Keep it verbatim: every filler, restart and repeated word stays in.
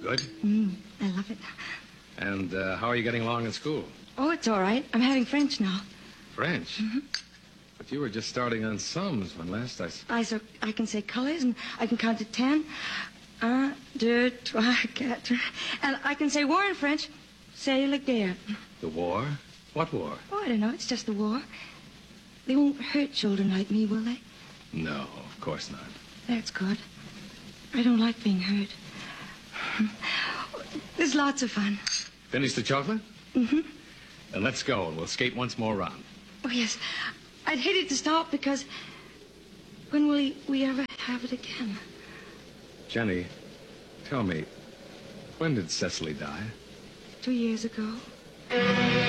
Good? Mm, I love it. And uh, how are you getting along in school? Oh, it's all right. I'm having French now. French? Mm-hmm. But you were just starting on sums when last I... s- I, so, I can say colors, and I can count to ten. Un, deux, trois, quatre. And I can say war in French. C'est la guerre. The war? What war? Oh, I don't know. It's just the war. They won't hurt children like me, will they? No, of course not. That's good. I don't like being hurt. There's lots of fun. Finish the chocolate? Mm-hmm. Then let's go, and we'll skate once more round. Oh, yes. I'd hate it to stop because when will we ever have it again? Jenny, tell me, when did Cecily die? Two years ago.